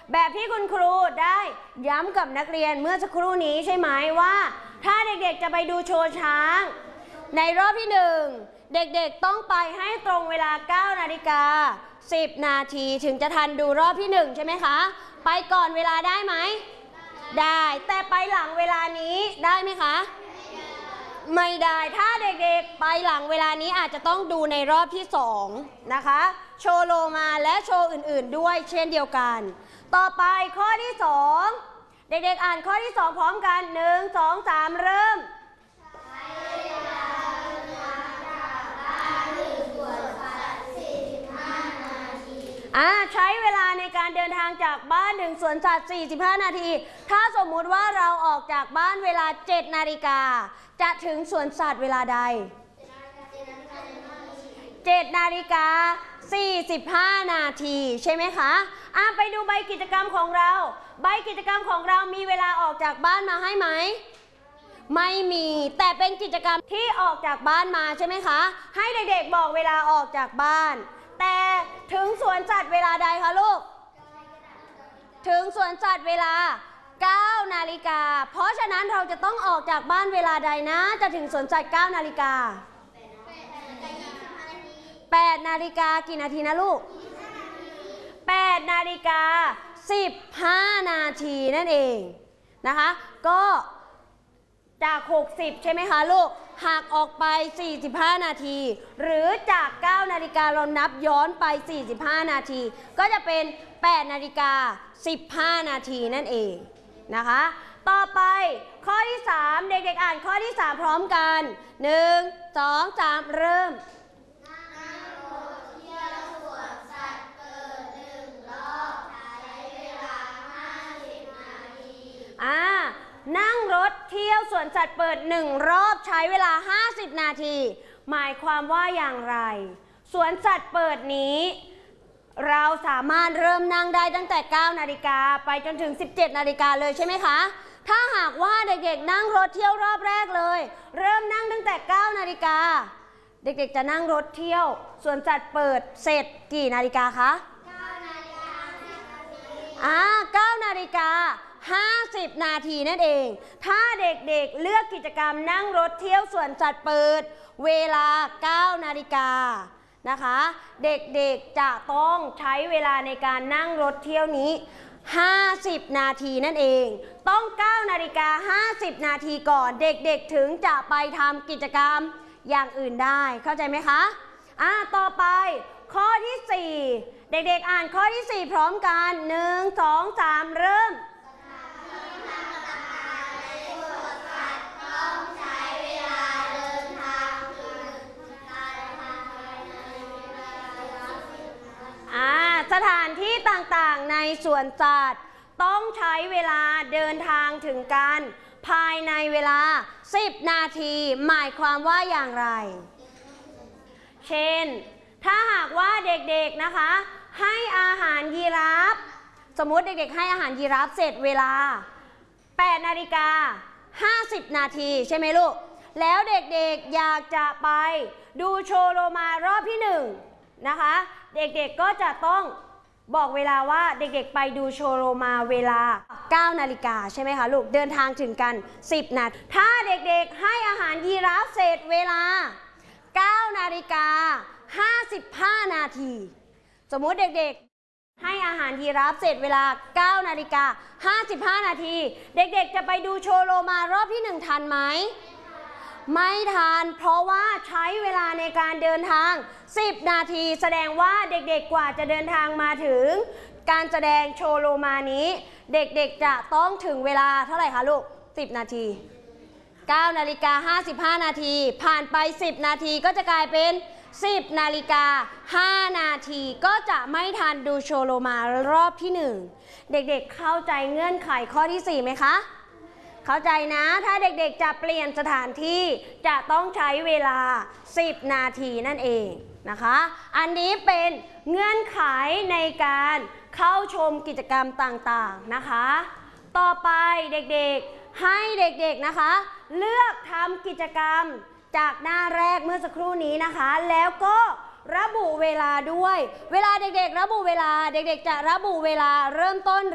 แบบที่คุณครูได้ย้ำกับนักเรียนเมื่อสักครู่นี้ใช่ไหมว่าถ้าเด็กๆจะไปดูโชว์ช้างในรอบที่1เด็กๆต้องไปให้ตรงเวลา 9:10 นาทีถึงจะทันดูรอบที่1ใช่ไหมคะไปก่อนเวลาได้ไหมได้แต่ไปหลังเวลานี้ได้ไหมคะไม่ได้ถ้าเด็กๆไปหลังเวลานี้อาจจะต้องดูในรอบที่2นะคะโชว์โลมาและโชว์อื่นๆด้วยเช่นเดียวกันต่อไปข้อที่2เด็กๆอ่านข้อที่2พร้อมกัน1 2 3เริ่มใช้เวลาในการเดินทางจากบ้านถึงสวนสัตว์45 นาทีถ้าสมมุติว่าเราออกจากบ้านเวลา7 นาฬิกาจะถึงสวนสัตว์เวลาใด7:45 นาทีใช่ไหมคะไปดูใบกิจกรรมของเราใบกิจกรรมของเรามีเวลาออกจากบ้านมาให้ไหมไม่มีแต่เป็นกิจกรรมที่ออกจากบ้านมาใช่ไหมคะให้เด็กๆบอกเวลาออกจากบ้านแต่ถึงสวนสัตว์เวลาใดคะลูกถึงสวนสัตว์เวลา9 นาฬิกาเพราะฉะนั้นเราจะต้องออกจากบ้านเวลาใดนะจะถึงสวนสัตว์9 นาฬิกา8 นาฬิกากี่นาทีนะลูก8:15 นาทีนั่นเองนะคะก็จาก60ใช่ไหมคะลูกหักออกไป45 นาทีหรือจาก9 นาฬิกาเรานับย้อนไป45 นาทีก็จะเป็น8:15 นาทีนั่นเองนะคะต่อไปข้อที่3เด็กๆอ่านข้อที่3พร้อมกัน1 2 3เริ่มนั่งรถเที่ยวสวนสัตว์เปิด1 รอบใช้เวลา50 นาทีหมายความว่าอย่างไรสวนสัตว์เปิดนี้เราสามารถเริ่มนั่งได้ตั้งแต่9 นาฬิกาไปจนถึง17 นาฬิกาเลยใช่ไหมคะถ้าหากว่าเด็กๆนั่งรถเที่ยวรอบแรกเลยเริ่มนั่งตั้งแต่9 นาฬิกาเด็กๆจะนั่งรถเที่ยวสวนสัตว์เปิดเสร็จกี่นาฬิกาคะ9 นาฬิกา50 นาทีนั่นเองถ้าเด็กๆเลือกกิจกรรมนั่งรถเที่ยวสวนสัตว์เปิดเวลา9 นาฬิกานะคะเด็กๆจะต้องใช้เวลาในการนั่งรถเที่ยวนี้50 นาทีนั่นเองต้อง9 นาฬิกา50 นาทีก่อนเด็กๆถึงจะไปทำกิจกรรมอย่างอื่นได้เข้าใจไหมคะต่อไปข้อที่4เด็กๆอ่านข้อที่4พร้อมกัน1 2 3เริ่มสถานที่ต่างๆในสวนสัตว์ต้องใช้เวลาเดินทางถึงกันภายในเวลา10 นาทีหมายความว่าอย่างไรเช่นถ้าหากว่าเด็กๆนะคะให้อาหารยีราฟสมมุติเด็กๆให้อาหารยีราฟเสร็จเวลา8 นาฬิกา50 นาทีใช่ไหมลูกแล้วเด็กๆอยากจะไปดูโชว์โลมารอบที่1นะคะเด็กๆก็จะต้องบอกเวลาว่าเด็กๆไปดูโชว์โลมาเวลา9 นาฬิกาใช่ไหมคะลูกเดินทางถึงกัน10 นาทีถ้าเด็กๆให้อาหารยีราฟเสร็จเวลา9 นาฬิกา55 นาทีสมมุติเด็กๆให้อาหารยีราฟเสร็จเวลา9 นาฬิกา55 นาทีเด็กๆจะไปดูโชว์โลมารอบที่1ทันไหมไม่ทันเพราะว่าใช้เวลาในการเดินทาง10 นาทีแสดงว่าเด็กๆกว่าจะเดินทางมาถึงการแสดงโชว์โลมานี้เด็กๆจะต้องถึงเวลาเท่าไหร่คะลูก10 นาที9 นาฬิกา55 นาทีผ่านไป10 นาทีก็จะกลายเป็น10 นาฬิกา5 นาทีก็จะไม่ทันดูโชว์โลมารอบที่1เด็กๆเข้าใจเงื่อนไขข้อที่4ไหมคะเข้าใจนะถ้าเด็กๆจะเปลี่ยนสถานที่จะต้องใช้เวลา10 นาทีนั่นเองนะคะอันนี้เป็นเงื่อนไขในการเข้าชมกิจกรรมต่างๆนะคะต่อไปเด็กๆให้เด็กๆนะคะเลือกทำกิจกรรมจากหน้าแรกเมื่อสักครู่นี้นะคะแล้วก็ระบุเวลาด้วยเวลาเด็กๆระบุเวลาเด็กๆจะระบุเวลาเริ่มต้น